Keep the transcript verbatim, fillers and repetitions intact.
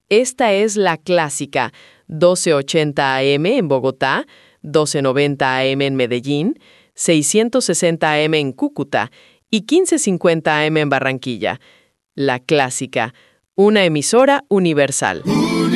Esta es la clásica, doce ochenta A M en Bogotá, doce noventa A M en Medellín, seiscientos sesenta A M en Cúcuta y quince cincuenta A M en Barranquilla. La clásica, una emisora universal.